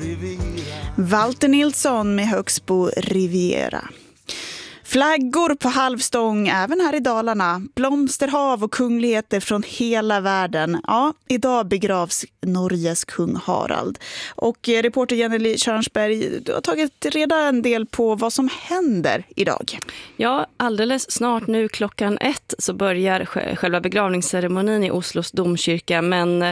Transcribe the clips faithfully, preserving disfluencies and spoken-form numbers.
Walter Nilsson med Högsbo Riviera. Flaggor på halvstång även här i Dalarna, blomsterhav och kungligheter från hela världen. Ja, idag begravs Norges kung Harald. Och reporter Jenny Kärnsberg, du har tagit reda en del på vad som händer idag. Ja, alldeles snart nu klockan ett så börjar själva begravningsceremonin i Oslos domkyrka, men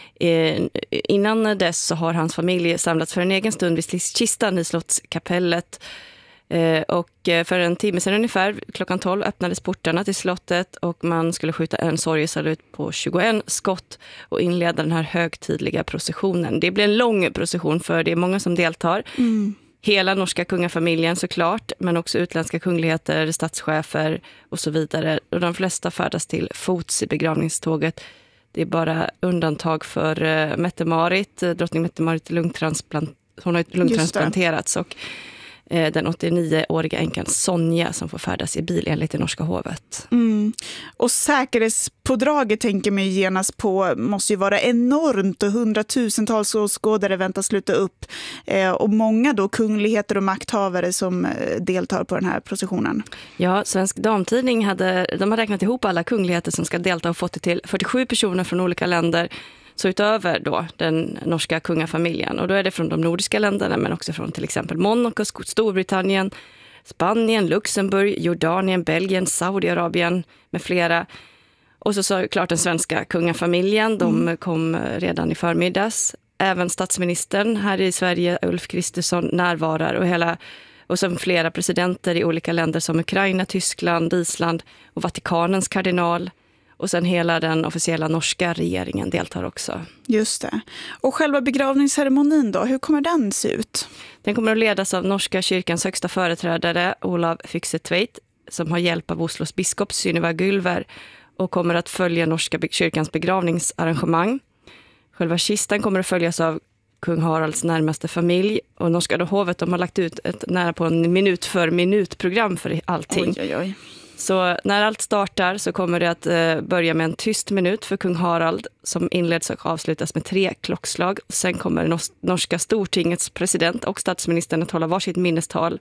eh, innan dess så har hans familj samlats för en egen stund vid kistan i slottskapellet. Eh, och för en timme sedan ungefär, klockan tolv, öppnades portarna till slottet och man skulle skjuta en sorgesalut på tjugoett skott och inleda den här högtidliga processionen. Det blir en lång procession för det är många som deltar. Mm. Hela norska kungafamiljen såklart, men också utländska kungligheter, statschefer och så vidare. Och de flesta färdas till fots i begravningståget. Det är bara undantag för uh, Mette-Marit, drottning Mette-Marit lungtransplant- hon har ju lungtransplanterats och den åttionioåriga änkan Sonja som får färdas i bil enligt det norska hovet. Mm. Och säkerhetspådraget tänker man ju genast på måste ju vara enormt och hundratusentals åskådare väntar sluta upp. Eh, och många då kungligheter och makthavare som deltar på den här processionen. Ja, Svensk Damtidning hade, de har räknat ihop alla kungligheter som ska delta och fått det till fyrtiosju personer från olika länder. Så utöver då den norska kungafamiljen. Och då är det från de nordiska länderna men också från till exempel Monaco, Storbritannien, Spanien, Luxemburg, Jordanien, Belgien, Saudiarabien med flera. Och så såklart den svenska kungafamiljen. De mm. kom redan i förmiddags. Även statsministern här i Sverige, Ulf Kristersson, närvarar och hela... Och som flera presidenter i olika länder som Ukraina, Tyskland, Island och Vatikanens kardinal. Och sen hela den officiella norska regeringen deltar också. Just det. Och själva begravningsceremonin då, hur kommer den se ut? Den kommer att ledas av norska kyrkans högsta företrädare Olav Fyksetveit som har hjälp av Oslos biskop Synnøve Gylver och kommer att följa norska kyrkans begravningsarrangemang. Själva kistan kommer att följas av kung Haralds närmaste familj och norska hovet de har lagt ut ett nära på en minut för minut program för allting. Oj, oj, oj. Så när allt startar så kommer det att eh, börja med en tyst minut för kung Harald som inleds och avslutas med tre klockslag. Sen kommer nos- norska stortingets president och statsministern att hålla varsitt minnestal.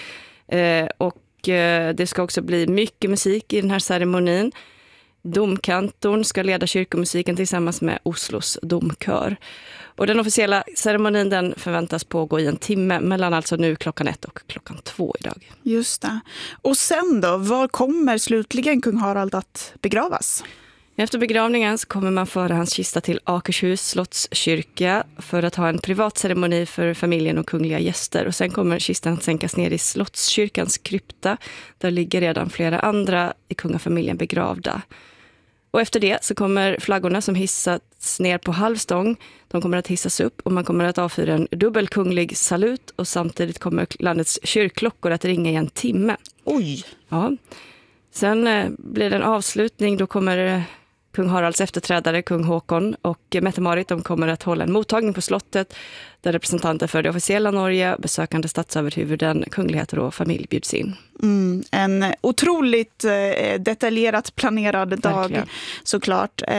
Eh, och eh, det ska också bli mycket musik i den här ceremonin. Domkantorn ska leda kyrkomusiken tillsammans med Oslos domkör. Och den officiella ceremonin den förväntas pågå i en timme mellan alltså nu klockan ett och klockan två idag. Just det. Och sen då, var kommer slutligen kung Harald att begravas? Efter begravningen så kommer man föra hans kista till Akershus slottskyrka för att ha en privat ceremoni för familjen och kungliga gäster. Och sen kommer kistan att sänkas ner i slottskyrkans krypta. Där ligger redan flera andra i kungafamiljen begravda. Och efter det så kommer flaggorna som hissats ner på halvstång, de kommer att hissas upp och man kommer att avfyra en dubbelkunglig salut och samtidigt kommer landets kyrkklockor att ringa i en timme. Oj! Ja. Sen eh, blir det en avslutning, då kommer eh, kung Haralds efterträdare, kung Håkon och Mette-Marit, de kommer att hålla en mottagning på slottet där representanter för det officiella Norge, besökande statsöverhuvuden, kungligheter och familj bjuds in. Mm, en otroligt eh, detaljerat planerad dag. Verkligen. Såklart.